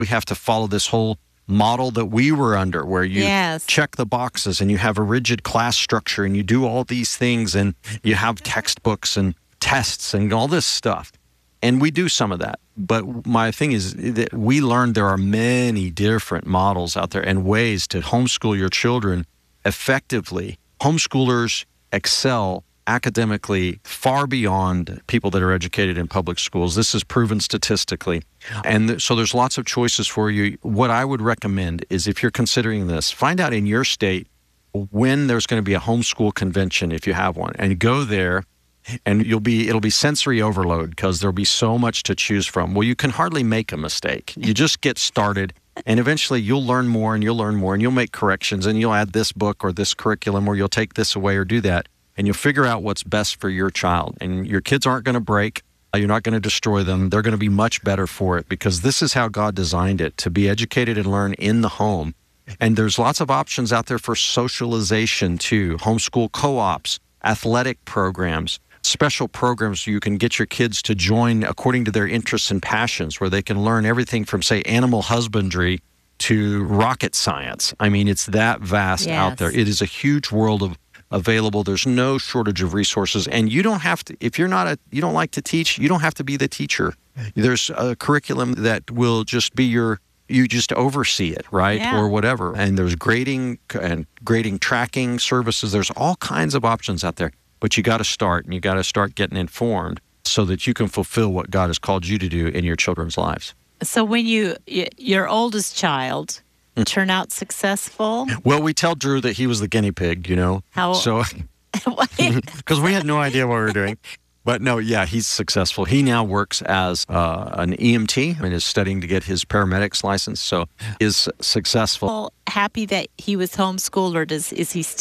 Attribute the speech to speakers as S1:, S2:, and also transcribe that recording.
S1: We have to follow this whole model that we were under, where you
S2: Yes.
S1: check the boxes and you have a rigid class structure and you do all these things and you have textbooks and tests and all this stuff. And we do some of that. But my thing is that we learned there are many different models out there and ways to homeschool your children effectively. Homeschoolers excel academically far beyond people that are educated in public schools. This is proven statistically. And so there's lots of choices for you. What I would recommend is, if you're considering this, find out in your state when there's going to be a homeschool convention, if you have one, and go there. And it'll be sensory overload because there'll be so much to choose from. Well, you can hardly make a mistake. You just get started, and eventually you'll learn more and you'll learn more and you'll make corrections and you'll add this book or this curriculum, or you'll take this away or do that. And you'll figure out what's best for your child. And your kids aren't going to break. You're not going to destroy them. They're going to be much better for it, because this is how God designed it, to be educated and learn in the home. And there's lots of options out there for socialization too. Homeschool co-ops, athletic programs, special programs you can get your kids to join according to their interests and passions, where they can learn everything from, say, animal husbandry to rocket science. I mean, it's that vast out there. It is a huge world available. There's no shortage of resources. And you don't have to, if you don't like to teach, you don't have to be the teacher. There's a curriculum that will just be you just oversee it, right?
S2: Yeah.
S1: Or whatever. And there's grading and grading tracking services. There's all kinds of options out there. But you got to start, and you got to start getting informed so that you can fulfill what God has called you to do in your children's lives.
S2: So when your oldest child turn out successful?
S1: Well, we tell Drew that he was the guinea pig,
S2: How?
S1: So, because we had no idea what we were doing. But no, yeah, he's successful. He now works as an EMT and is studying to get his paramedic's license. So is successful.
S2: Happy that he was homeschooled, or is he still